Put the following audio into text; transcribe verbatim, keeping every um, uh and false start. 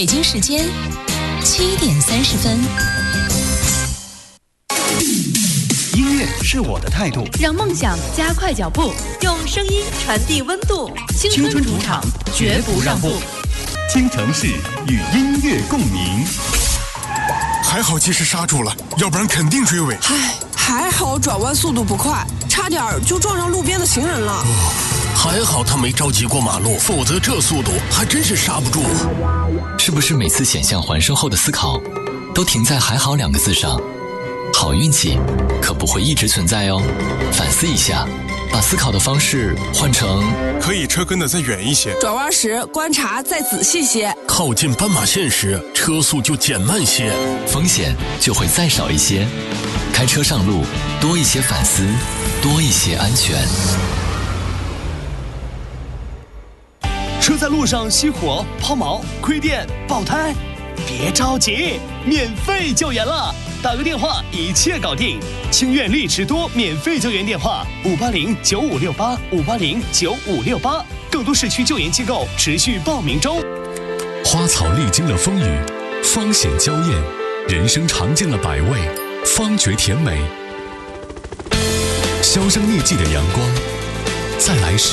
北京时间七点三十分。 音乐是我的态度， 让梦想加快脚步，用声音传递温度。青春主场，绝不让步。 京城市与音乐共鸣。 还好及时刹住了，要不然肯定追尾。 唉，还好转弯速度不快，差点就撞上路边的行人了。 哦，还好他没着急过马路，否则这速度还真是刹不住啊。 是不是每次险象环生后的思考，都停在还好两个字上？好运气可不会一直存在哦，反思一下，把思考的方式换成可以车跟得再远一些， 转弯时观察再仔细些， 靠近斑马线时车速就减慢些， 风险就会再少一些。开车上路，多一些反思，多一些安全。 车在路上熄火、抛锚、亏电、爆胎，别着急，免费救援了。打个电话，一切搞定。清苑丽驰多免费救援电话：五八零九五六八五八零九五六八。更多市区救援机构持续报名中。 花草历经了风雨，芳显娇艳；人生尝尽了百味，方觉甜美。销声匿迹的阳光，在来时